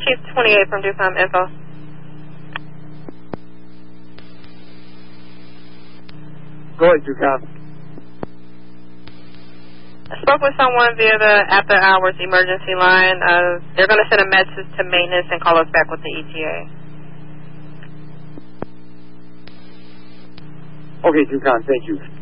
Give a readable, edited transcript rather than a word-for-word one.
Chief 28 from Dupont Info. Go ahead, Dupont. I spoke with someone via the after-hours emergency line. They're going to send a message to maintenance and call us back with the ETA. Okay, Dupont, thank you.